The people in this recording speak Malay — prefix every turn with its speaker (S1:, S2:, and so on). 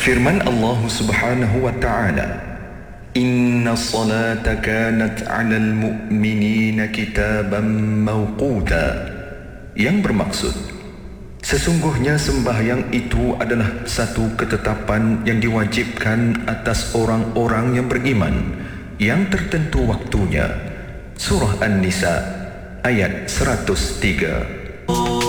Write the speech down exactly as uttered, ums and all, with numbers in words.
S1: Firman Allah Subhanahu wa taala, Inna salata kanat 'alal mu'minina kitaban mawquta, yang bermaksud sesungguhnya sembahyang itu adalah satu ketetapan yang diwajibkan atas orang-orang yang beriman, yang tertentu waktunya. Surah An-Nisa ayat seratus tiga.